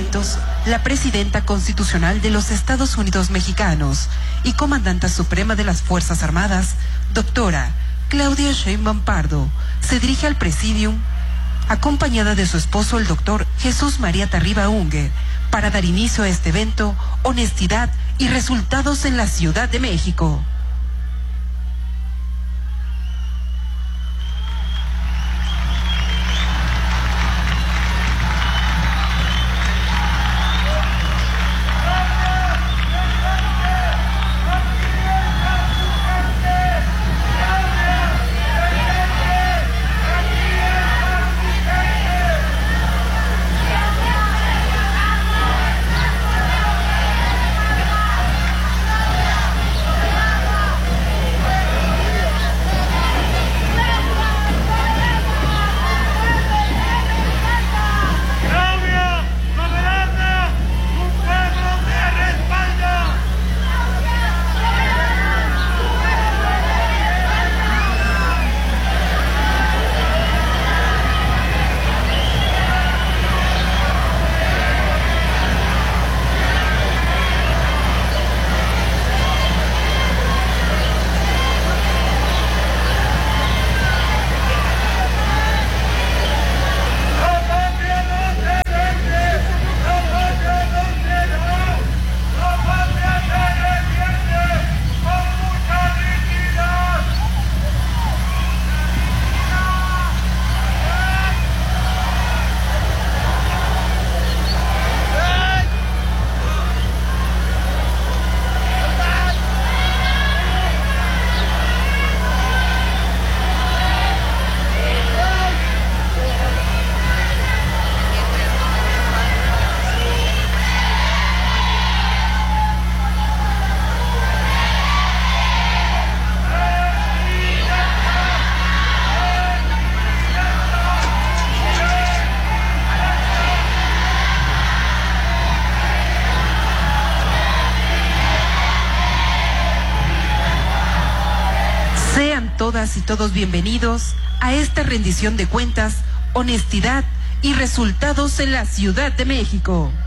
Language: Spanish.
momentos, la presidenta constitucional de los Estados Unidos mexicanos y comandante suprema de las Fuerzas Armadas, doctora Claudia Sheinbaum Pardo, se dirige al Presidium acompañada de su esposo, el doctor Jesús María Tarriba Unger, para dar inicio a este evento, honestidad y resultados en la Ciudad de México. Todas y todos bienvenidos a esta rendición de cuentas, honestidad y resultados en la Ciudad de México.